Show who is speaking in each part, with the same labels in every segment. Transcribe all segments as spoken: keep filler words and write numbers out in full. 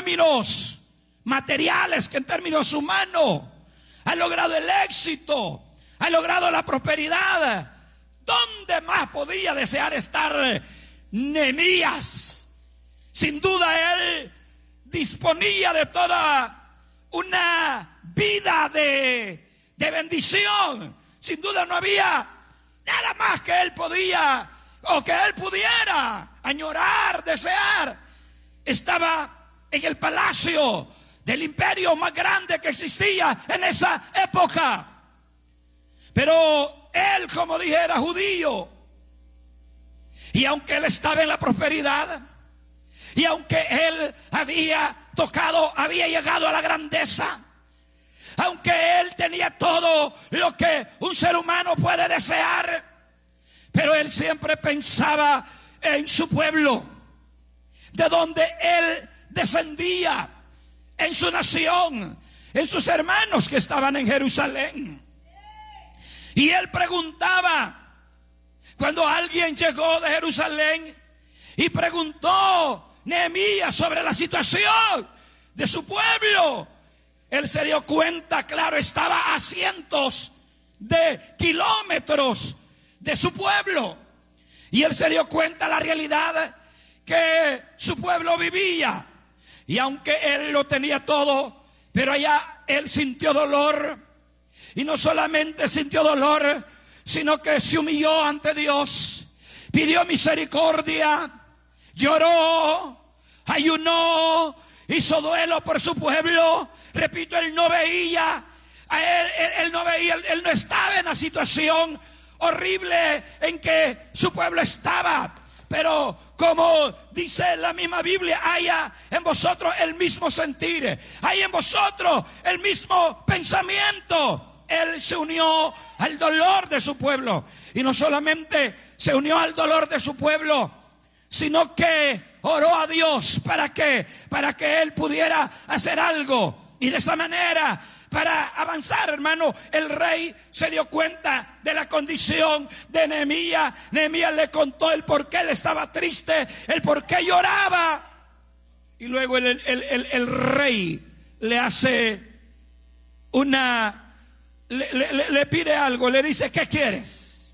Speaker 1: términos materiales que en términos humanos. Ha logrado el éxito, ha logrado la prosperidad. ¿Dónde más podía desear estar Nehemías? Sin duda él disponía de toda una vida de, de bendición. Sin duda no había nada más que él podía o que él pudiera añorar, desear. Estaba en el palacio del imperio más grande que existía en esa época. Pero él, como dije, era judío. Y aunque él estaba en la prosperidad, y aunque él había tocado, había llegado a la grandeza, aunque él tenía todo lo que un ser humano puede desear, pero él siempre pensaba en su pueblo, de donde él descendía, en su nación, en sus hermanos que estaban en Jerusalén. Y él preguntaba, cuando alguien llegó de Jerusalén y preguntó Nehemías sobre la situación de su pueblo, él se dio cuenta, claro, estaba a cientos de kilómetros de su pueblo. Y él se dio cuenta de la realidad que su pueblo vivía. Y aunque él lo tenía todo, pero allá él sintió dolor. Y no solamente sintió dolor, sino que se humilló ante Dios, pidió misericordia, lloró, ayunó, hizo duelo por su pueblo. Repito, él no veía, a él, él, él no veía, él, él no estaba en la situación horrible en que su pueblo estaba. Pero como dice la misma Biblia, haya en vosotros el mismo sentir, hay en vosotros el mismo pensamiento. Él se unió al dolor de su pueblo. Y no solamente se unió al dolor de su pueblo, sino que oró a Dios para que, para que él pudiera hacer algo. Y de esa manera, para avanzar, hermano, el rey se dio cuenta de la condición de Nehemías. Nehemías le contó el por qué él estaba triste, el por qué lloraba. Y luego el, el, el, el rey le hace una... Le, le, le pide algo, le dice, ¿qué quieres?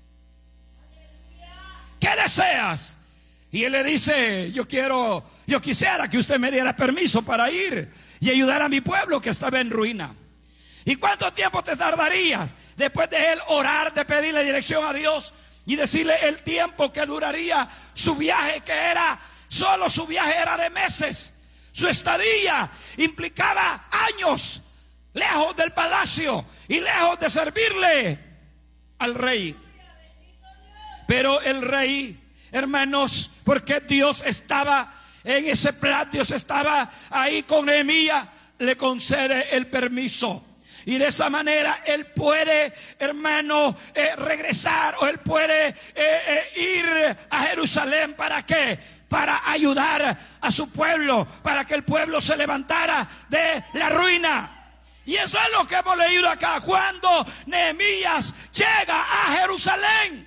Speaker 1: ¿Qué deseas? Y él le dice, yo quiero, yo quisiera que usted me diera permiso para ir y ayudar a mi pueblo que estaba en ruina. ¿Y cuánto tiempo te tardarías? Después de él orar, de pedirle dirección a Dios y decirle el tiempo que duraría su viaje, que era, solo su viaje era de meses. Su estadía implicaba años lejos del palacio y lejos de servirle al rey. Pero el rey, hermanos, porque Dios estaba en ese plan, Dios estaba ahí con Nehemías, le concede el permiso. Y de esa manera él puede, hermano, eh, regresar, o él puede eh, eh, ir a Jerusalén. ¿Para qué? Para ayudar a su pueblo, para que el pueblo se levantara de la ruina. Y eso es lo que hemos leído acá. Cuando Nehemías llega a Jerusalén,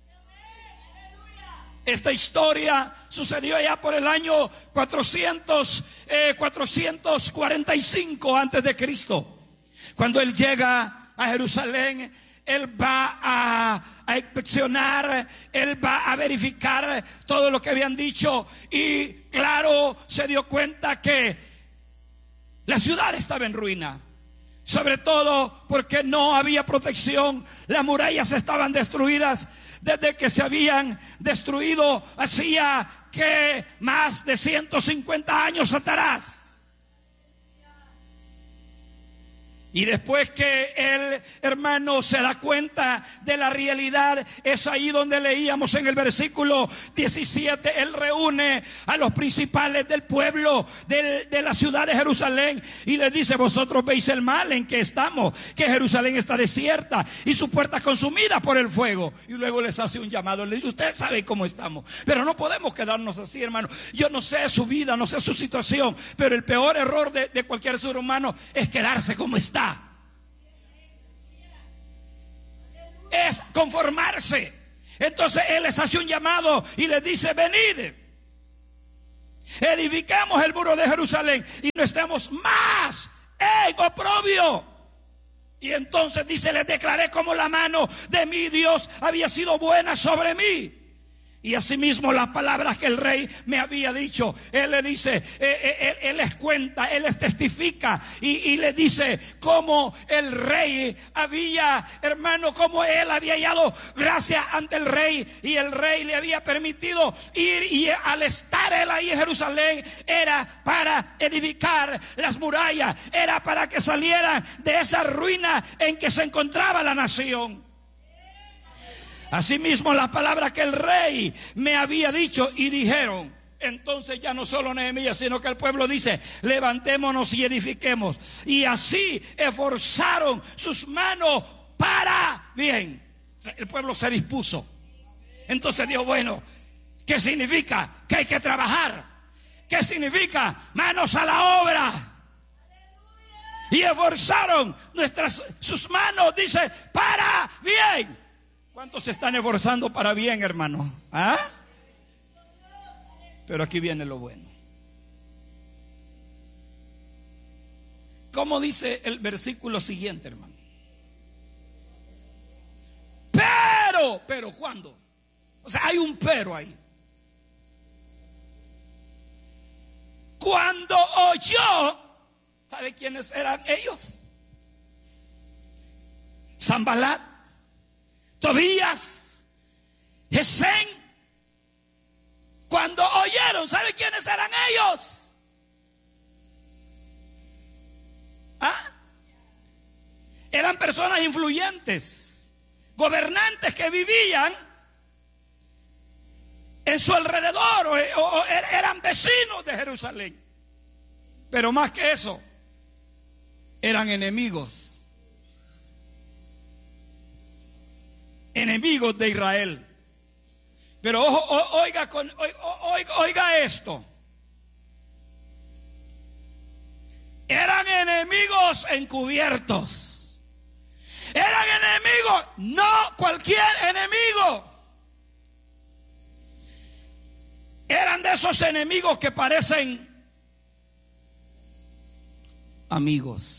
Speaker 1: esta historia sucedió ya por el año cuatrocientos, eh, cuatrocientos cuarenta y cinco antes de Cristo. Cuando él llega a Jerusalén, él va a, a inspeccionar, él va a verificar todo lo que habían dicho. Y claro, se dio cuenta que la ciudad estaba en ruina. Sobre todo porque no había protección. Las murallas estaban destruidas desde que se habían destruido hacía que más de ciento cincuenta años atrás. Y después que el hermano se da cuenta de la realidad, es ahí donde leíamos en el versículo diecisiete, él reúne a los principales del pueblo, de, de la ciudad de Jerusalén, y les dice, vosotros veis el mal en que estamos, que Jerusalén está desierta y sus puertas consumidas por el fuego. Y luego les hace un llamado, les dice, ustedes saben cómo estamos, pero no podemos quedarnos así, hermano. Yo no sé su vida, no sé su situación, pero el peor error de, de cualquier ser humano es quedarse como está. Es conformarse. Entonces él les hace un llamado y les dice, venid. edifiquemos el muro de Jerusalén y no estemos más en oprobio. Y entonces dice, les declaré como la mano de mi Dios había sido buena sobre mí. Y asimismo las palabras que el rey me había dicho, él le dice, él, él, él les cuenta, él les testifica y, y le dice cómo el rey había, hermano, cómo él había hallado gracia ante el rey y el rey le había permitido ir, y al estar él ahí en Jerusalén era para edificar las murallas, era para que salieran de esa ruina en que se encontraba la nación. Asimismo las palabras que el rey me había dicho y dijeron. Entonces ya no solo Nehemías, sino que el pueblo dice, levantémonos y edifiquemos. Y así esforzaron sus manos para bien. El pueblo se dispuso. Entonces dijo, bueno, ¿qué significa? Que hay que trabajar. ¿Qué significa? Manos a la obra. Y esforzaron nuestras, sus manos, dice, para bien. ¿Cuántos se están esforzando para bien, hermano? ¿Ah? Pero aquí viene lo bueno. ¿Cómo dice el versículo siguiente, hermano? Pero, pero, ¿cuándo? O sea, hay un pero ahí. Cuando oyó, ¿sabe quiénes eran ellos? Sanballat, Tobías, Gesén. Cuando oyeron, ¿sabe quiénes eran ellos? ¿Ah? Eran personas influyentes, gobernantes que vivían en su alrededor o, o, o eran vecinos de Jerusalén. Pero más que eso, eran enemigos. Enemigos de Israel. Pero ojo, oiga, con, oiga, oiga esto. Eran enemigos encubiertos. Eran enemigos, no cualquier enemigo. Eran de esos enemigos que parecen amigos.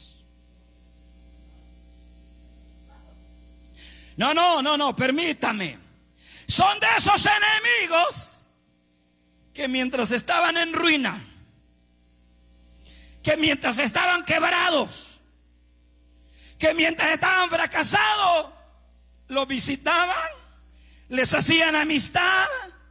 Speaker 1: No, no, no, no, permítame. Son de esos enemigos que mientras estaban en ruina, que mientras estaban quebrados, que mientras estaban fracasados, los visitaban, les hacían amistad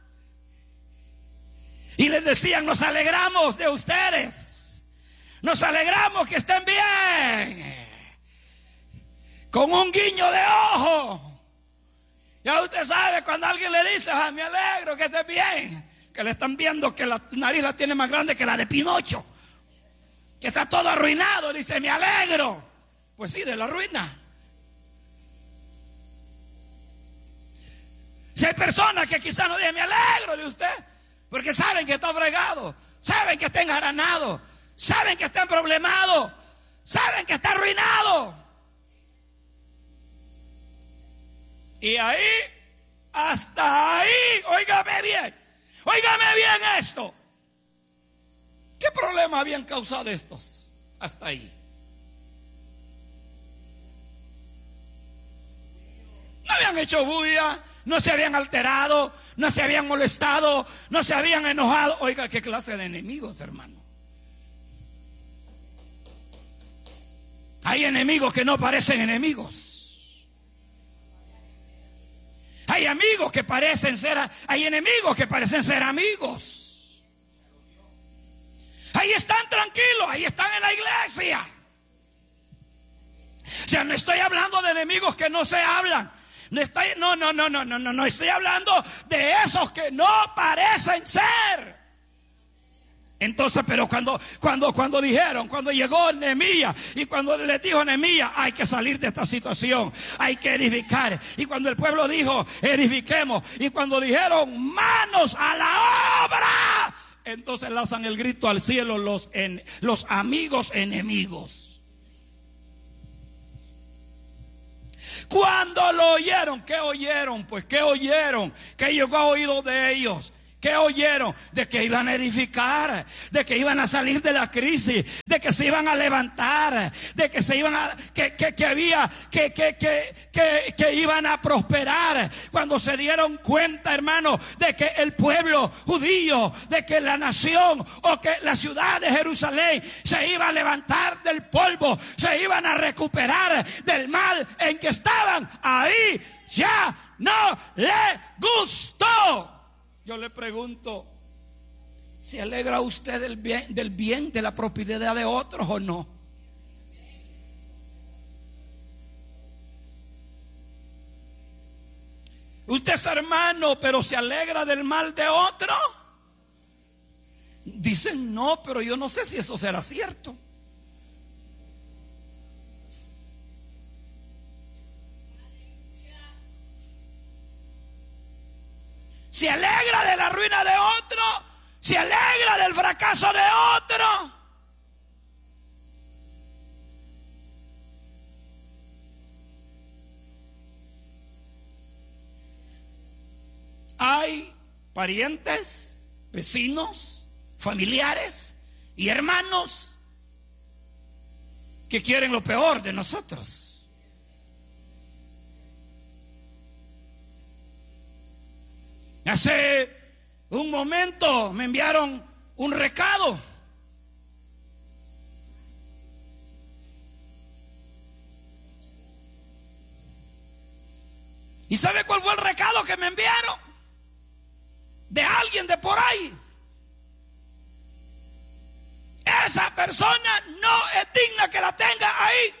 Speaker 1: y les decían, nos alegramos de ustedes, nos alegramos que estén bien. Con un guiño de ojo. Ya usted sabe cuando alguien le dice, ah, me alegro que esté bien, que le están viendo que la nariz la tiene más grande que la de Pinocho, que está todo arruinado, dice, me alegro. Pues sí, de la ruina. Si hay personas que quizás no digan, me alegro de usted, porque saben que está fregado, saben que está engaranado, saben que está problemado, saben que está arruinado. Y ahí, hasta ahí, óigame bien, óigame bien esto. ¿Qué problema habían causado estos? Hasta ahí. No habían hecho bulla, no se habían alterado, no se habían molestado, no se habían enojado. Oiga, qué clase de enemigos, hermano. Hay enemigos que no parecen enemigos. Hay amigos que parecen ser, hay enemigos que parecen ser amigos. Ahí están tranquilos, ahí están en la iglesia. O sea, no estoy hablando de enemigos que no se hablan. No estoy, no, no, no, no, no, no, no estoy hablando de esos que no parecen ser. Entonces, pero cuando, cuando, cuando dijeron, cuando llegó Nehemías y cuando les dijo Nehemías, hay que salir de esta situación, hay que edificar. Y cuando el pueblo dijo, edifiquemos, y cuando dijeron, manos a la obra, entonces lanzan el grito al cielo los, en, los amigos enemigos. Cuando lo oyeron, ¿qué oyeron? Pues, ¿qué oyeron? ¿Qué llegó a oídos de ellos? ¿Qué oyeron? De que iban a edificar, de que iban a salir de la crisis, de que se iban a levantar, de que se iban a, que, que, que había, que, que, que, que, que iban a prosperar. Cuando se dieron cuenta, hermano, de que el pueblo judío, de que la nación o que la ciudad de Jerusalén se iba a levantar del polvo, se iban a recuperar del mal en que estaban, ahí ya no le gustó. Yo le pregunto, ¿se alegra usted del bien, del bien de la propiedad de otros o no? Usted es hermano, pero ¿se alegra del mal de otro? Dicen no, pero yo no sé si eso será cierto. Se alegra de la ruina de otro, se alegra del fracaso de otro. Hay parientes, vecinos, familiares y hermanos que quieren lo peor de nosotros. Hace un momento me enviaron un recado. ¿Y sabe cuál fue el recado que me enviaron? De alguien de por ahí. Esa persona no es digna que la tenga ahí.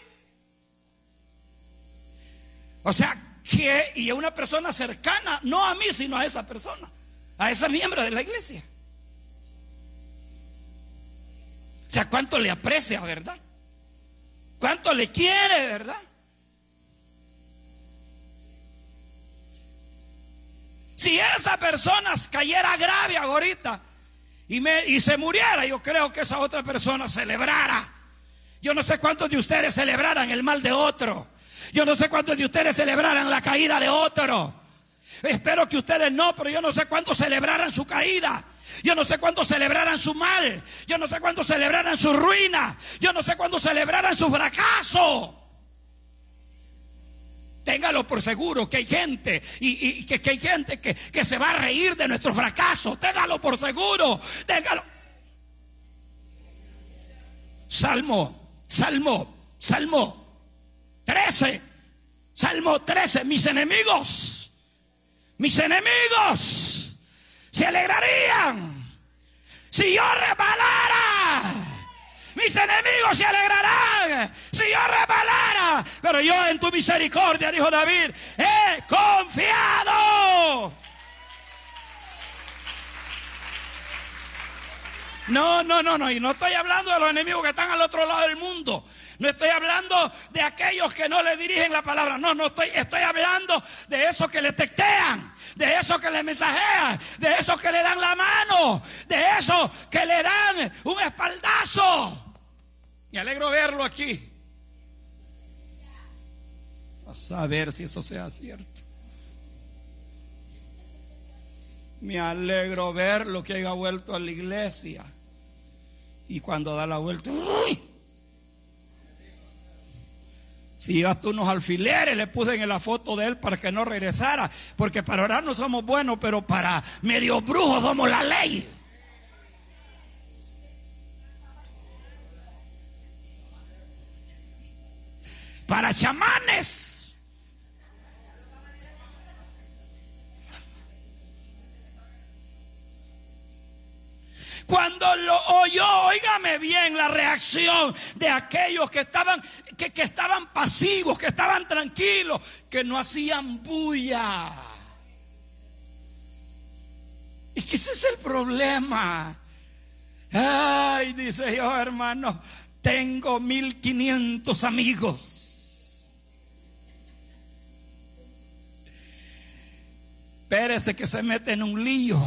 Speaker 1: O sea, que, y a una persona cercana, no a mí, sino a esa persona, a esa miembro de la iglesia. O sea, cuánto le aprecia, ¿verdad? Cuánto le quiere, ¿verdad? Si esa persona cayera grave ahorita y, me, y se muriera, yo creo que esa otra persona celebrara. Yo no sé cuántos de ustedes celebraran el mal de otro. Yo no sé cuántos de ustedes celebraran la caída de otro. Espero que ustedes no, pero yo no sé cuántos celebraran su caída. Yo no sé cuántos celebraran su mal. Yo no sé cuántos celebraran su ruina. Yo no sé cuántos celebraran su fracaso. Téngalo por seguro que hay gente y, y que, que hay gente que, que se va a reír de nuestro fracaso. Téngalo por seguro. Téngalo. Salmo, Salmo, Salmo trece, Salmo trece, mis enemigos, mis enemigos se alegrarían si yo repalara. Mis enemigos se alegrarán si yo repalara. Pero yo en tu misericordia, dijo David, he confiado. No, no, no, no. Y no estoy hablando de los enemigos que están al otro lado del mundo. No estoy hablando de aquellos que no le dirigen la palabra. No, no estoy, estoy hablando de esos que le textean, de esos que le mensajean, de esos que le dan la mano, de esos que le dan un espaldazo. Me alegro verlo aquí. A saber si eso sea cierto. Me alegro verlo que haya vuelto a la iglesia. Y cuando da la vuelta, ¡uy! Si llevaste unos alfileres, le puse en la foto de él para que no regresara. Porque para orar no somos buenos, pero para medio brujos somos la ley. Para chamanes. Cuando lo oyó, óigame bien la reacción de aquellos que estaban, que, que estaban pasivos, que estaban tranquilos, que no hacían bulla. Y que ese es el problema. Ay, dice yo, hermano, tengo mil quinientos amigos. Espérese que se mete en un lío.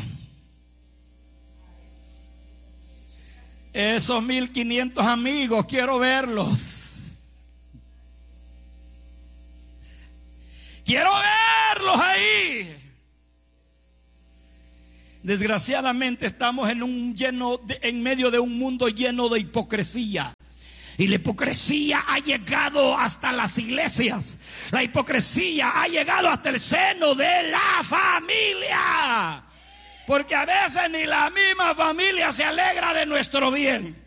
Speaker 1: Esos mil quinientos amigos, quiero verlos. Quiero verlos ahí. Desgraciadamente estamos en un lleno de, en medio de un mundo lleno de hipocresía. Y la hipocresía ha llegado hasta las iglesias. La hipocresía ha llegado hasta el seno de la familia. Porque a veces ni la misma familia se alegra de nuestro bien.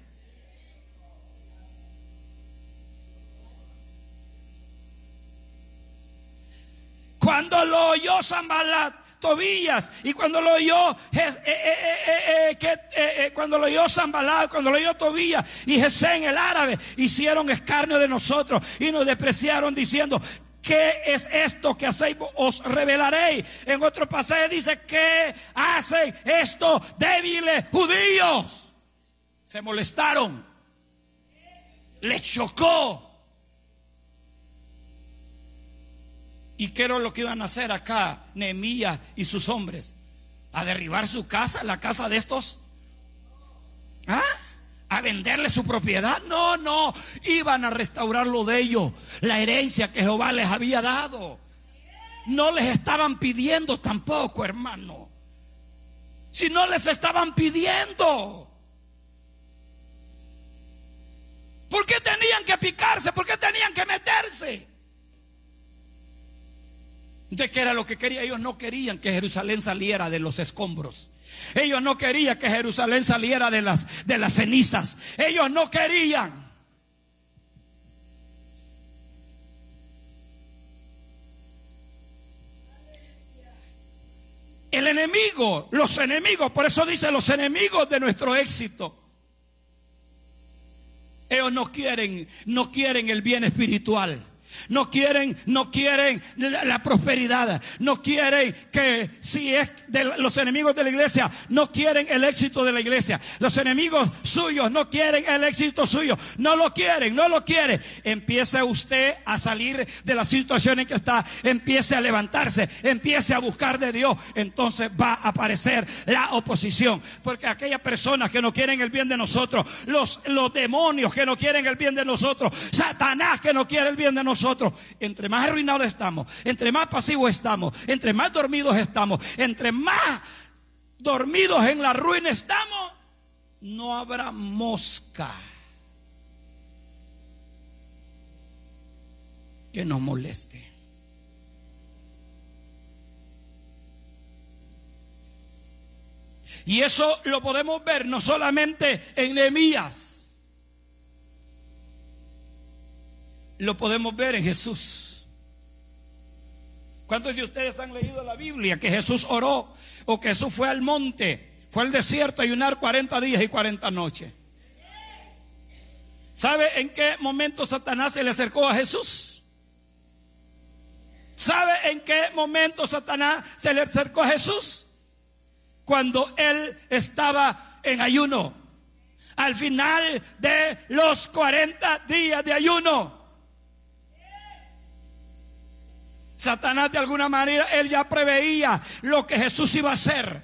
Speaker 1: Cuando lo oyó Sanballat, Tobías, y cuando lo oyó eh, eh, eh, eh, que, eh, eh, cuando lo oyó Sanballat, cuando lo oyó Tobías y Gesén el árabe, hicieron escarnio de nosotros y nos despreciaron diciendo: ¿qué es esto que hacéis? Os revelaréis. En otro pasaje dice: ¿qué hacen estos débiles judíos? Se molestaron, les chocó. ¿Y qué era lo que iban a hacer acá Nehemías y sus hombres? ¿A derribar su casa, la casa de estos? ¿Ah? ¿A venderle su propiedad? No, no. Iban a restaurar lo de ellos, la herencia que Jehová les había dado. No les estaban pidiendo tampoco, hermano. Si no les estaban pidiendo, ¿por qué tenían que picarse? ¿Por qué tenían que meterse? ¿De qué era lo que querían? Ellos no querían que Jerusalén saliera de los escombros. Ellos no querían que Jerusalén saliera de las, de las cenizas. Ellos no querían. El enemigo, los enemigos, por eso dice los enemigos de nuestro éxito. Ellos no quieren, no quieren el bien espiritual. No quieren, no quieren la, la prosperidad. No quieren que, si es de los enemigos de la iglesia, no quieren el éxito de la iglesia. Los enemigos suyos no quieren el éxito suyo. No lo quieren, no lo quieren. Empiece usted a salir de la situación en que está. Empiece a levantarse. Empiece a buscar de Dios. Entonces va a aparecer la oposición. Porque aquellas personas que no quieren el bien de nosotros, los, los demonios que no quieren el bien de nosotros, Satanás que no quiere el bien de nosotros, entre más arruinados estamos, entre más pasivos estamos, entre más dormidos estamos, entre más dormidos en la ruina estamos, no habrá mosca que nos moleste. Y eso lo podemos ver no solamente en Nehemías, lo podemos ver en Jesús. ¿Cuántos de ustedes han leído la Biblia que Jesús oró o que Jesús fue al monte, fue al desierto a ayunar cuarenta días y cuarenta noches? ¿Sabe en qué momento Satanás se le acercó a Jesús? ¿Sabe en qué momento Satanás se le acercó a Jesús? Cuando él estaba en ayuno, al final de los cuarenta días de ayuno. Satanás, de alguna manera, él ya preveía lo que Jesús iba a hacer,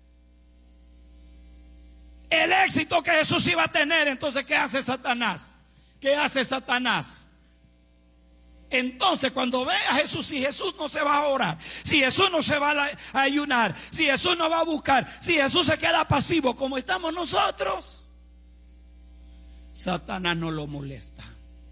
Speaker 1: el éxito que Jesús iba a tener. Entonces, ¿qué hace Satanás? ¿Qué hace Satanás? Entonces, cuando ve a Jesús, si Jesús no se va a orar, si Jesús no se va a ayunar, si Jesús no va a buscar, si Jesús se queda pasivo como estamos nosotros, Satanás no lo molesta.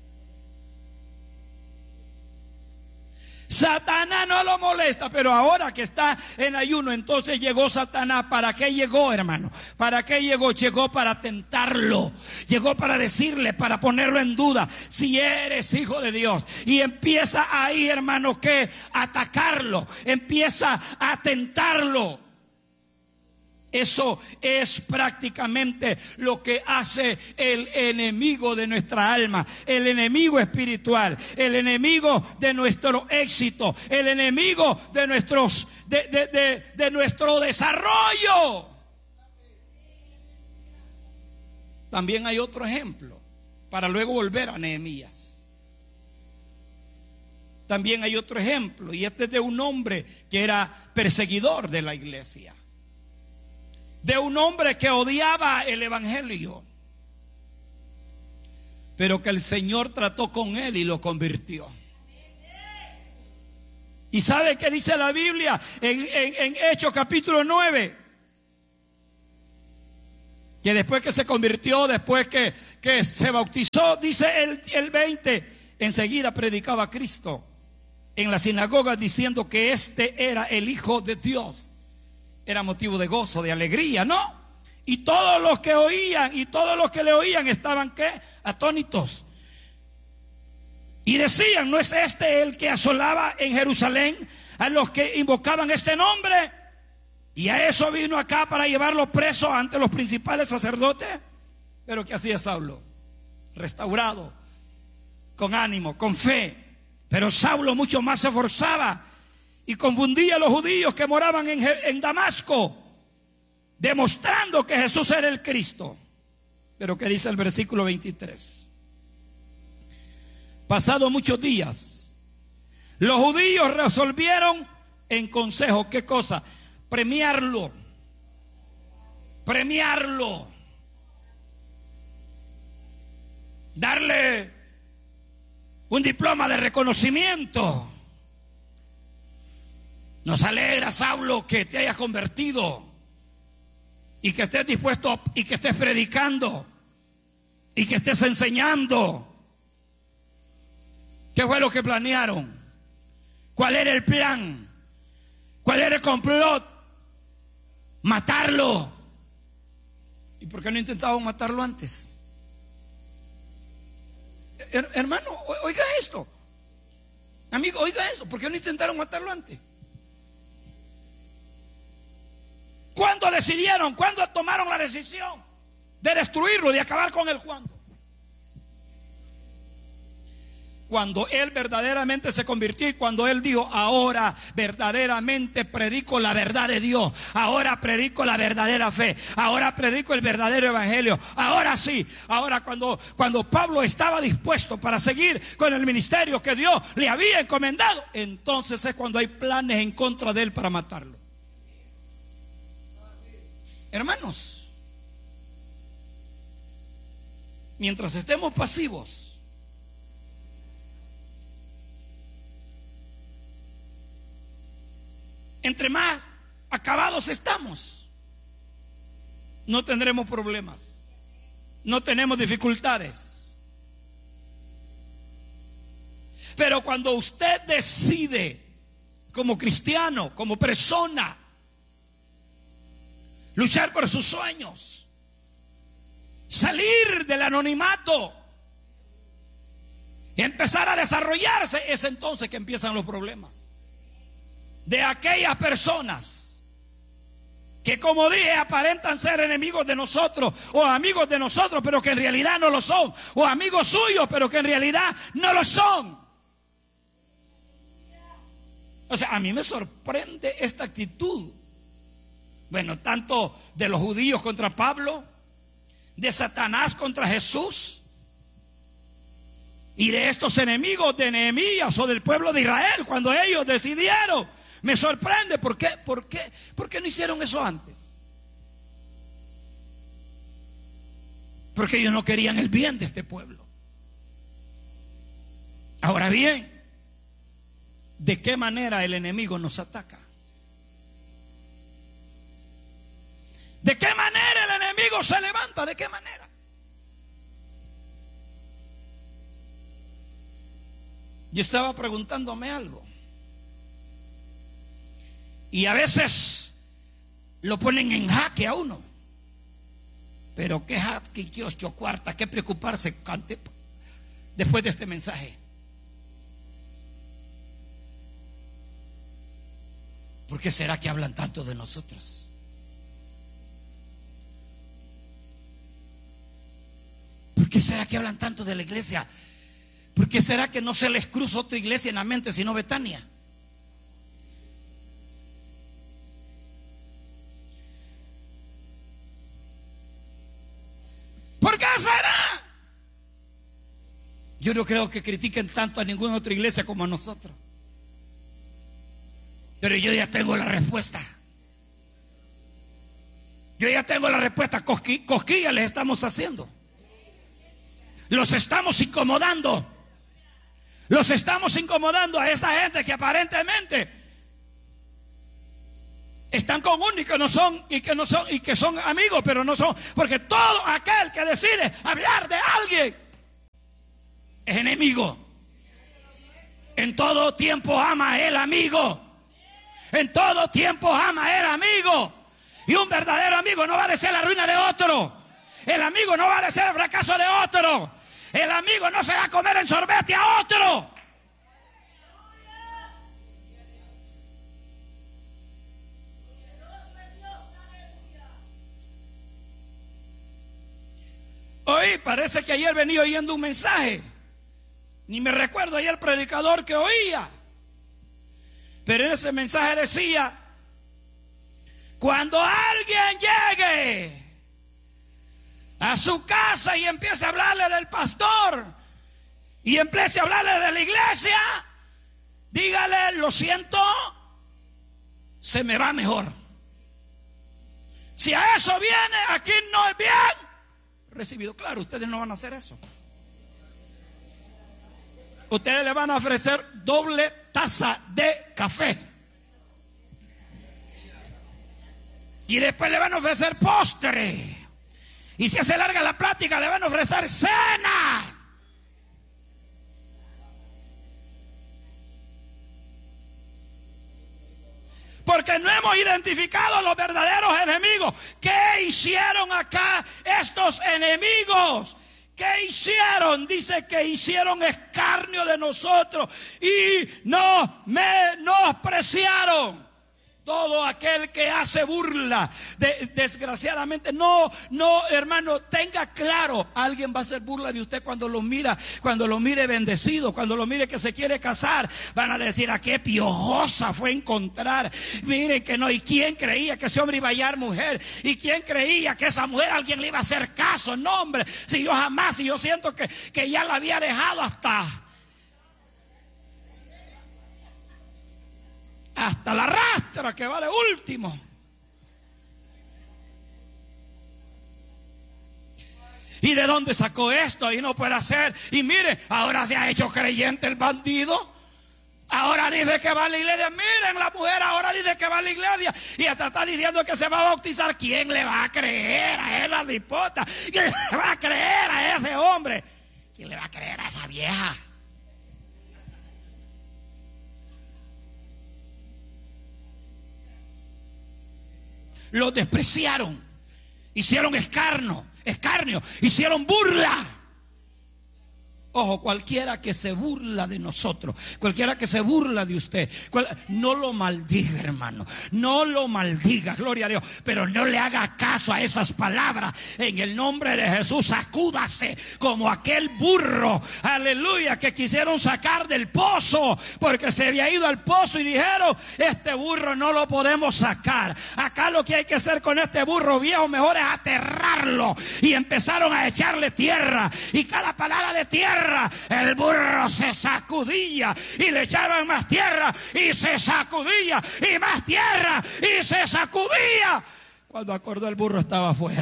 Speaker 1: Satanás no lo molesta, pero ahora que está en ayuno, entonces llegó Satanás. ¿Para qué llegó, hermano? ¿Para qué llegó? Llegó para tentarlo. Llegó para decirle, para ponerlo en duda, si eres hijo de Dios. Y empieza ahí, hermano, que atacarlo. Empieza a tentarlo. Eso es prácticamente lo que hace el enemigo de nuestra alma, el enemigo espiritual, el enemigo de nuestro éxito, el enemigo de nuestros de, de, de, de nuestro desarrollo. También hay otro ejemplo, para luego volver a Nehemías. También hay otro ejemplo, y este es de un hombre que era perseguidor de la iglesia, de un hombre que odiaba el evangelio, pero que el Señor trató con él y lo convirtió. ¿Y sabe qué dice la Biblia en, en, en Hechos capítulo nueve? que después que se convirtió, después que, que se bautizó, dice el, el veinte, enseguida predicaba a Cristo en la sinagoga diciendo que este era el Hijo de Dios. Era motivo de gozo, de alegría, ¿no? Y todos los que oían y todos los que le oían estaban, ¿qué? Atónitos. Y decían, ¿no es este el que asolaba en Jerusalén a los que invocaban este nombre? Y a eso vino acá para llevarlo preso ante los principales sacerdotes. Pero ¿qué hacía Saulo? Restaurado, con ánimo, con fe. Pero Saulo mucho más se esforzaba y confundía a los judíos que moraban en, en Damasco, demostrando que Jesús era el Cristo. Pero ¿qué dice el versículo veintitrés? Pasados muchos días, los judíos resolvieron en consejo, ¿qué cosa? Premiarlo, premiarlo, darle un diploma de reconocimiento. Nos alegra, Saulo, que te hayas convertido y que estés dispuesto y que estés predicando y que estés enseñando. ¿Qué fue lo que planearon? ¿Cuál era el plan? ¿Cuál era el complot? Matarlo. ¿Y por qué no intentaban matarlo antes? Her- hermano, oiga esto. Amigo, oiga esto. ¿Por qué no intentaron matarlo antes? ¿Cuándo decidieron? ¿Cuándo tomaron la decisión de destruirlo, de acabar con él? ¿Cuándo? Cuando él verdaderamente se convirtió y cuando él dijo, ahora verdaderamente predico la verdad de Dios, ahora predico la verdadera fe, ahora predico el verdadero evangelio, ahora sí, ahora cuando, cuando Pablo estaba dispuesto para seguir con el ministerio que Dios le había encomendado, entonces es cuando hay planes en contra de él para matarlo. Hermanos, mientras estemos pasivos, entre más acabados estamos, no tendremos problemas, no tenemos dificultades. Pero cuando usted decide, como cristiano, como persona, luchar por sus sueños, salir del anonimato y empezar a desarrollarse, es entonces que empiezan los problemas. De aquellas personas que, como dije, aparentan ser enemigos de nosotros o amigos de nosotros, pero que en realidad no lo son, o amigos suyos, pero que en realidad no lo son. O sea, a mí me sorprende esta actitud. Bueno, tanto de los judíos contra Pablo, de Satanás contra Jesús, y de estos enemigos de Nehemías o del pueblo de Israel, cuando ellos decidieron. Me sorprende, ¿por qué? ¿Por qué? ¿Por qué no hicieron eso antes? Porque ellos no querían el bien de este pueblo. Ahora bien, ¿de qué manera el enemigo nos ataca? ¿De qué manera el enemigo se levanta? ¿De qué manera? Yo estaba preguntándome algo. Y a veces lo ponen en jaque a uno. Pero qué jaque, qué ocho cuarta, qué preocuparse después de este mensaje. ¿Por qué será que hablan tanto de nosotros? ¿Por qué será que hablan tanto de la iglesia? ¿Por qué será que no se les cruza otra iglesia en la mente sino Betania? ¿Por qué será? Yo no creo que critiquen tanto a ninguna otra iglesia como a nosotros. Pero yo ya tengo la respuesta. Yo ya tengo la respuesta. Cosqui, cosquillas les estamos haciendo. Los estamos incomodando. Los estamos incomodando a esa gente que aparentemente Están con uno y que no son, y que no son, y que son amigos, pero no son, porque todo aquel que decide hablar de alguien es enemigo. En todo tiempo ama el amigo. En todo tiempo ama el amigo. Y un verdadero amigo no va a desear la ruina de otro. El amigo no va a desear el fracaso de otro. El amigo no se va a comer en sorbete a otro. Oí, parece que ayer venía oyendo un mensaje. Ni me recuerdo ayer el predicador que oía. Pero en ese mensaje decía: cuando alguien llegue a su casa y empiece a hablarle del pastor y empiece a hablarle de la iglesia, dígale: lo siento, se me va mejor. Si a eso viene, aquí no es bien recibido. Claro, ustedes no van a hacer eso. Ustedes le van a ofrecer doble taza de café. Y después le van a ofrecer postre. Y si hace larga la plática, le van a ofrecer cena. Porque no hemos identificado a los verdaderos enemigos. ¿Qué hicieron acá estos enemigos? ¿Qué hicieron? Dice que hicieron escarnio de nosotros y nos menospreciaron. Todo aquel que hace burla, de, desgraciadamente, no, no, hermano, tenga claro, alguien va a hacer burla de usted cuando lo mira, cuando lo mire bendecido, cuando lo mire que se quiere casar, van a decir: a qué piojosa fue encontrar. Miren que no, y quién creía que ese hombre iba a hallar mujer, y quién creía que esa mujer alguien le iba a hacer caso. No, hombre, si yo jamás, si yo siento que, que ya la había dejado hasta... hasta la rastra que va de último. ¿Y de dónde sacó esto? Y no puede ser. Y mire, ahora se ha hecho creyente el bandido. Ahora dice que va a la iglesia. Miren, la mujer ahora dice que va a la iglesia y hasta está diciendo que se va a bautizar. ¿Quién le va a creer a esa dipota? ¿Quién le va a creer a ese hombre? ¿Quién le va a creer a esa vieja? Los despreciaron, hicieron escarnio, escarnio, hicieron burla. Ojo, cualquiera que se burla de nosotros, cualquiera que se burla de usted, cual, no lo maldiga, hermano, no lo maldiga, gloria a Dios, pero no le haga caso a esas palabras. En el nombre de Jesús, sacúdase como aquel burro, aleluya, que quisieron sacar del pozo, porque se había ido al pozo y dijeron: este burro no lo podemos sacar. Acá lo que hay que hacer con este burro viejo mejor es aterrarlo. Y empezaron a echarle tierra, y cada palabra de tierra, el burro se sacudía, y le echaban más tierra y se sacudía, y más tierra y se sacudía. Cuando acordó, el burro estaba afuera.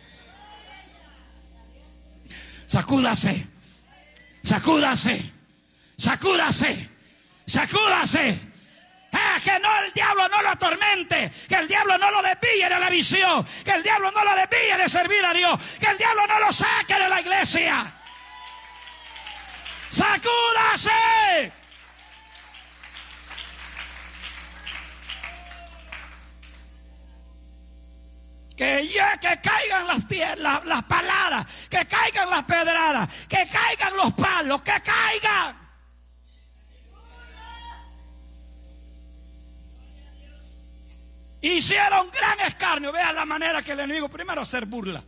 Speaker 1: Sacúdase, sacúdase, sacúdase, sacúdase. Ah, que no, el diablo no lo atormente, que el diablo no lo desvíe de la visión, que el diablo no lo desvíe de servir a Dios, que el diablo no lo saque de la iglesia. ¡Sacúdase! Que ya que caigan las, las, las palabras, que caigan las pedradas, que caigan los palos, que caigan. Hicieron gran escarnio. Vean la manera que el enemigo primero hacer burla.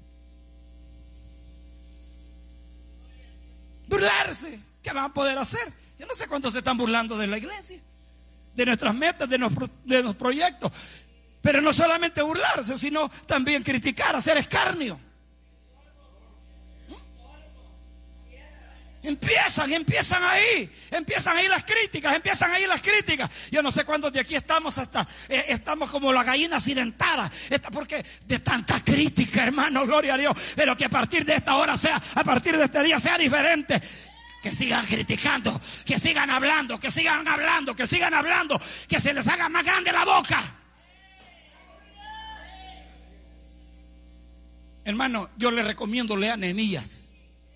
Speaker 1: Burlarse. ¿Qué van a poder hacer? Yo no sé cuántos se están burlando de la iglesia, de nuestras metas, de nuestros, de los proyectos. Pero no solamente burlarse, sino también criticar, hacer escarnio. Empiezan, empiezan ahí, empiezan ahí las críticas, empiezan ahí las críticas. Yo no sé cuántos de aquí estamos hasta, eh, estamos como la gallina accidentada, esta, porque de tanta crítica, hermano, gloria a Dios. Pero que a partir de esta hora sea, a partir de este día sea diferente. Que sigan criticando, que sigan hablando, que sigan hablando, que sigan hablando, que se les haga más grande la boca. Hermano, yo le recomiendo lea Nehemías.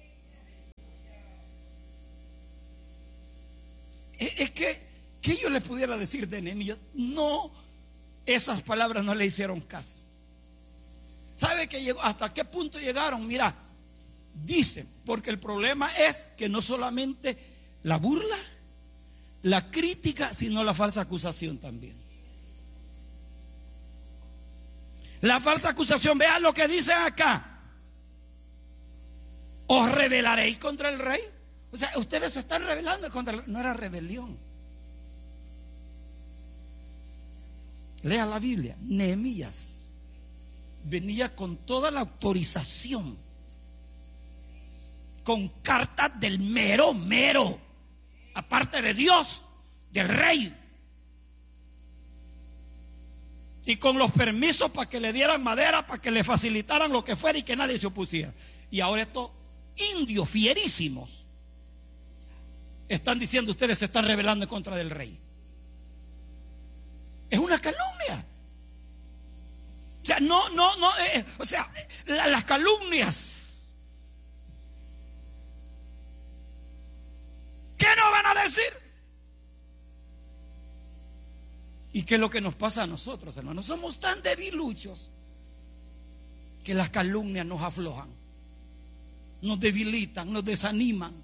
Speaker 1: Es, es que, ¿qué yo le pudiera decir de Nehemías? No, esas palabras no le hicieron caso. ¿Sabe que llegó, hasta qué punto llegaron? Mira, dicen, porque el problema es que no solamente la burla, la crítica, sino la falsa acusación también. La falsa acusación, vean lo que dicen acá. ¿Os rebelaréis contra el rey? O sea, ustedes se están rebelando contra el rey. No era rebelión. Lea la Biblia. Nehemías venía con toda la autorización, con cartas del mero mero, aparte de Dios, del rey, y con los permisos para que le dieran madera, para que le facilitaran lo que fuera y que nadie se opusiera. Y ahora estos indios fierísimos están diciendo: ustedes se están rebelando en contra del rey. Es una calumnia. O sea, no, no, no, eh, o sea, la, las calumnias. ¿Qué nos van a decir? ¿Y qué es lo que nos pasa a nosotros, hermanos? Somos tan debiluchos que las calumnias nos aflojan, nos debilitan, nos desaniman.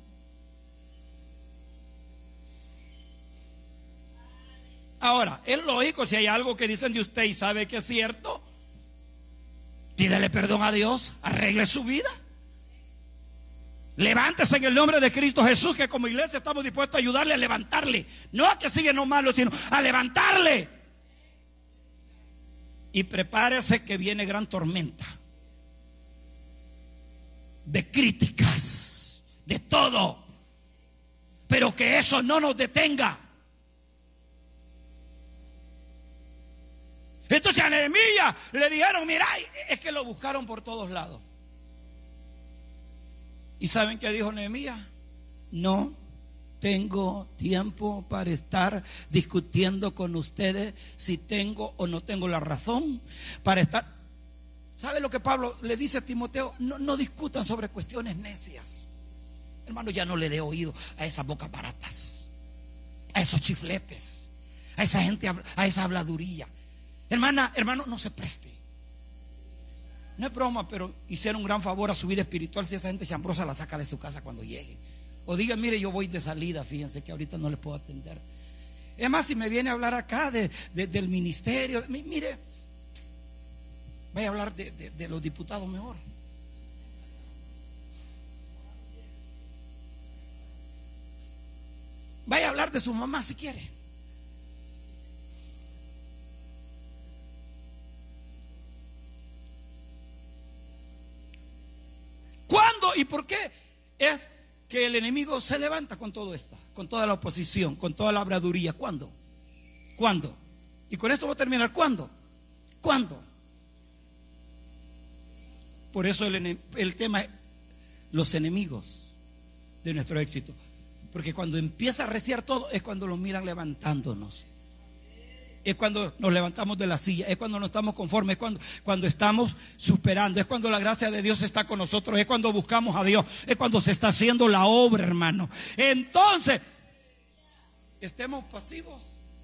Speaker 1: Ahora, es lógico, si hay algo que dicen de usted y sabe que es cierto, pídele perdón a Dios, arregle su vida. Levántese en el nombre de Cristo Jesús, que como iglesia estamos dispuestos a ayudarle a levantarle. No a que siga no malo, sino a levantarle. Y prepárese que viene gran tormenta de críticas, de todo. Pero que eso no nos detenga. Entonces a Nehemías le dijeron: mira, es que lo buscaron por todos lados. ¿Y saben qué dijo Nehemías? No tengo tiempo para estar discutiendo con ustedes si tengo o no tengo la razón para estar. ¿Sabe lo que Pablo le dice a Timoteo? No, no discutan sobre cuestiones necias. Hermano, ya no le dé oído a esas bocas baratas, a esos chifletes, a esa gente, a esa habladuría. Hermana, hermano, no se preste. No es broma, pero hicieron un gran favor a su vida espiritual si esa gente chambrosa la saca de su casa cuando llegue. O diga: mire, yo voy de salida, fíjense que ahorita no les puedo atender. Es más, si me viene a hablar acá de, de, del ministerio, mire, vaya a hablar de, de, de los diputados mejor. Vaya a hablar de su mamá si quiere. ¿Cuándo y por qué es que el enemigo se levanta con todo esto, con toda la oposición, con toda la habladuría? ¿Cuándo? ¿Cuándo? Y con esto voy a terminar. ¿Cuándo? ¿Cuándo? Por eso el, el tema es los enemigos de nuestro éxito. Porque cuando empieza a reciar todo es cuando los miran levantándonos. Es cuando nos levantamos de la silla, es cuando no estamos conformes, es cuando, cuando estamos superando, es cuando la gracia de Dios está con nosotros, es cuando buscamos a Dios, es cuando se está haciendo la obra, hermano. Entonces, estemos pasivos.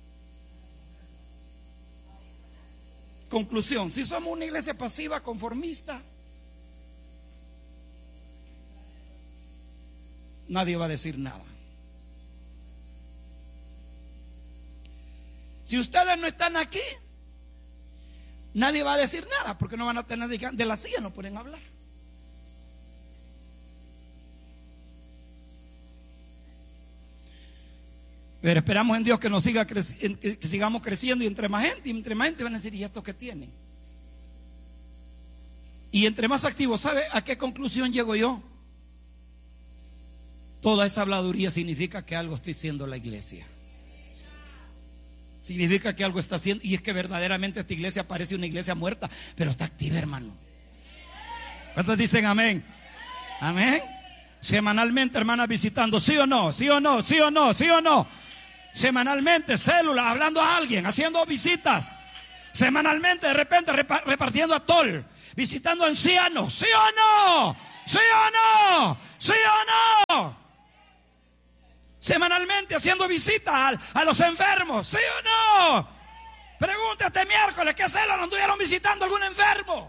Speaker 1: Conclusión: si somos una iglesia pasiva, conformista, nadie va a decir nada. Si ustedes no están aquí, nadie va a decir nada, porque no van a tener de la silla, no pueden hablar. Pero esperamos en Dios que nos siga creci- que sigamos creciendo, y entre más gente, y entre más gente van a decir: ¿y estos qué tienen? Y entre más activos, ¿sabe a qué conclusión llego yo? Toda esa habladuría significa que algo está haciendo la iglesia. Significa que algo está haciendo, y es que verdaderamente esta iglesia parece una iglesia muerta, pero está activa, hermano. ¿Cuántos dicen amén? Amén. Semanalmente, hermanas, visitando, ¿sí o no? ¿Sí o no? ¿Sí o no? ¿Sí o no? Semanalmente, células, hablando a alguien, haciendo visitas. Semanalmente, de repente, repartiendo atol. visitando ancianos, ¿sí o no? ¿Sí o no? ¿Sí o no? Semanalmente haciendo visitas a, a los enfermos, ¿sí o no? Pregúntate miércoles, ¿qué celo no estuvieron visitando a algún enfermo?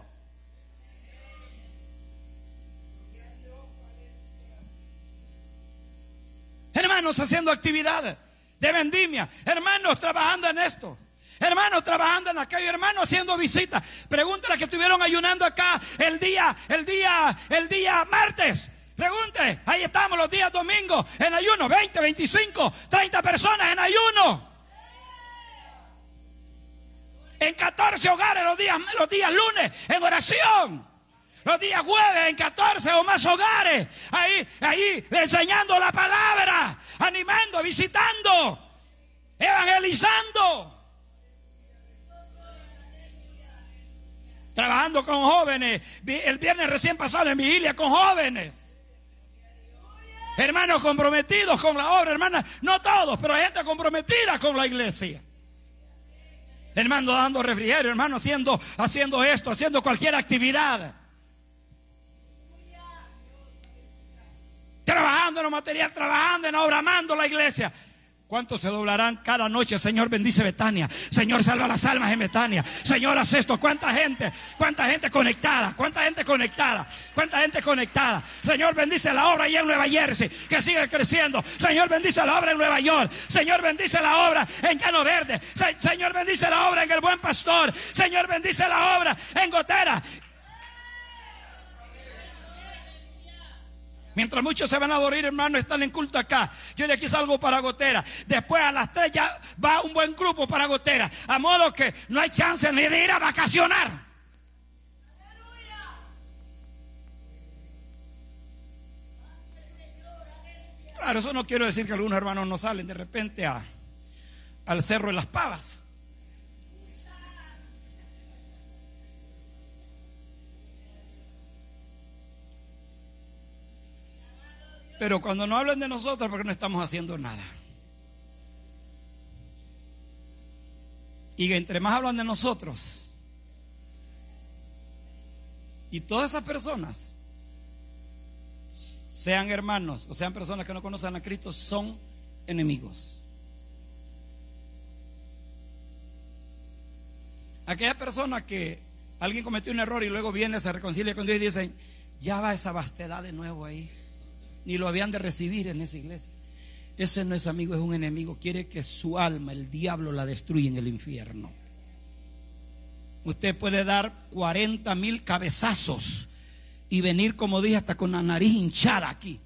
Speaker 1: Hermanos haciendo actividades de vendimia, hermanos trabajando en esto, hermanos trabajando en aquello, hermanos haciendo visitas. Pregúntale a que estuvieron ayunando acá el día, el día, el día martes. Pregunte, ahí estamos los días domingos en ayuno, veinte, veinticinco, treinta personas en ayuno. En catorce hogares los días, los días lunes en oración. Los días jueves en catorce o más hogares, ahí, ahí enseñando la palabra, animando, visitando, evangelizando. Trabajando con jóvenes, el viernes recién pasado en vigilia con jóvenes. Hermanos comprometidos con la obra, hermanas, no todos, pero hay gente comprometida con la iglesia. Hermano dando refrigerio, hermano haciendo, haciendo esto, haciendo cualquier actividad. Trabajando en lo material, trabajando en obra, amando la iglesia. ¿Cuántos se doblarán cada noche? Señor, bendice Betania. Señor, salva las almas en Betania. Señor, haz esto. ¿Cuánta gente? ¿Cuánta gente conectada? ¿Cuánta gente conectada? ¿Cuánta gente conectada? Señor, bendice la obra allá en Nueva Jersey, que sigue creciendo. Señor, bendice la obra en Nueva York. Señor, bendice la obra en Llano Verde. Se- Señor, bendice la obra en El Buen Pastor. Señor, bendice la obra en Gotera. Mientras muchos se van a dormir, hermanos, están en culto acá. Yo de aquí salgo para Gotera. Después a las tres ya va un buen grupo para Gotera. A modo que no hay chance ni de ir a vacacionar. Claro, eso no quiero decir que algunos hermanos no salen de repente a, al Cerro de las Pavas. Pero cuando no hablan de nosotros, porque no estamos haciendo nada. Y entre más hablan de nosotros, y todas esas personas, sean hermanos o sean personas que no conocen a Cristo, son enemigos. Aquella persona que alguien cometió un error y luego viene, se reconcilia con Dios y dicen, ya va esa vastedad de nuevo ahí. Ni lo habían de recibir en esa iglesia. Ese no es amigo, es un enemigo. Quiere que su alma, el diablo, la destruya en el infierno. Usted puede dar cuarenta mil cabezazos y venir, como dije, hasta con la nariz hinchada aquí.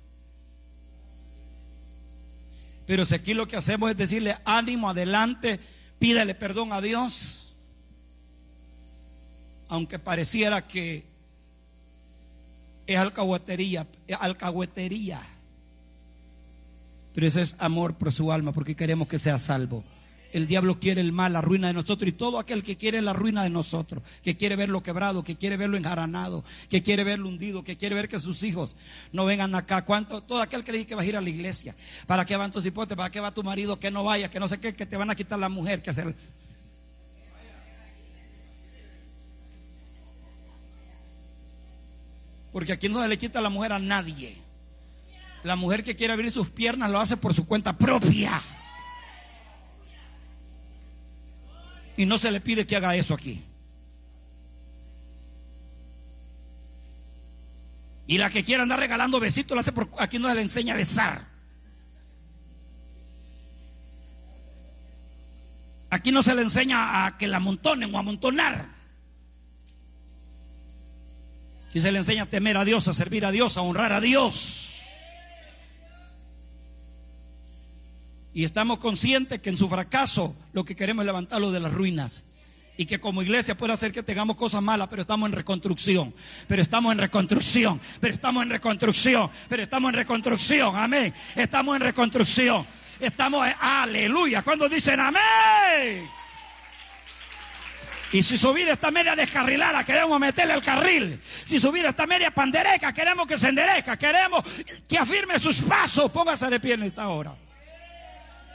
Speaker 1: Pero si aquí lo que hacemos es decirle ánimo, adelante, pídele perdón a Dios, aunque pareciera que es alcahuetería, es alcahuetería. Pero ese es amor por su alma, porque queremos que sea salvo. El diablo quiere el mal, la ruina de nosotros, y todo aquel que quiere la ruina de nosotros, que quiere verlo quebrado, que quiere verlo enjaranado, que quiere verlo hundido, que quiere ver que sus hijos no vengan acá. ¿Cuánto? Todo aquel que le dice que vas a ir a la iglesia, ¿para qué van tus hipotes? ¿Para qué va tu marido? Que no vaya, que no sé qué, que te van a quitar la mujer, que se... Porque aquí no se le quita la mujer a nadie. La mujer que quiere abrir sus piernas lo hace por su cuenta propia. Y no se le pide que haga eso aquí. Y la que quiere andar regalando besitos lo hace por... Aquí no se le enseña a besar. Aquí no se le enseña a que la amontonen o a amontonar. Y se le enseña a temer a Dios, a servir a Dios, a honrar a Dios. Y estamos conscientes que en su fracaso lo que queremos es levantarlo de las ruinas. Y que como iglesia puede hacer que tengamos cosas malas, pero estamos en reconstrucción. Pero estamos en reconstrucción. Pero estamos en reconstrucción. Pero estamos en reconstrucción. Amén. Estamos en reconstrucción. Estamos en aleluya. Cuando dicen amén. Y si su vida está media descarrilada, queremos meterle el carril. Si su vida está media pandereca, queremos que se enderezca. Queremos que afirme sus pasos. Póngase de pie en esta hora.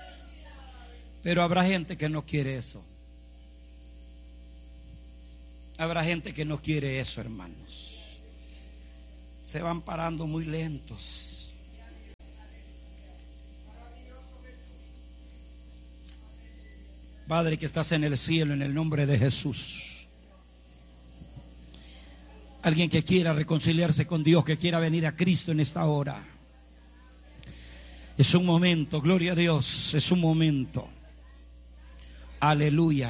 Speaker 1: Pero habrá gente que no quiere eso. Habrá gente que no quiere eso, hermanos. Se van parando muy lentos. Padre que estás en el cielo, en el nombre de Jesús. Alguien que quiera reconciliarse con Dios, que quiera venir a Cristo en esta hora. Es un momento, gloria a Dios, es un momento. Aleluya.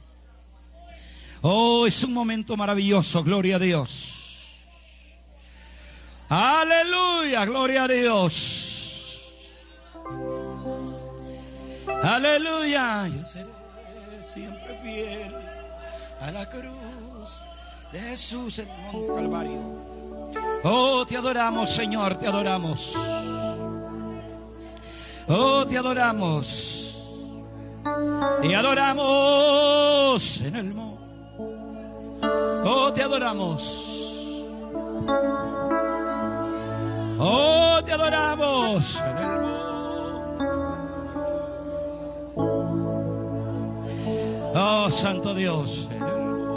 Speaker 1: Oh, es un momento maravilloso, gloria a Dios. Aleluya, gloria a Dios. Aleluya. Yo seré siempre fiel a la cruz de Jesús en el monte Calvario. Oh, te adoramos, Señor, te adoramos. Oh, te adoramos. Te adoramos en el monte. Oh, te adoramos. Oh, te adoramos en el monte. Oh, Santo Dios, en el